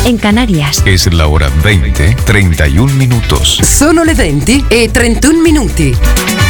en Canarias. Es la hora 20:31. Sono le 20:31.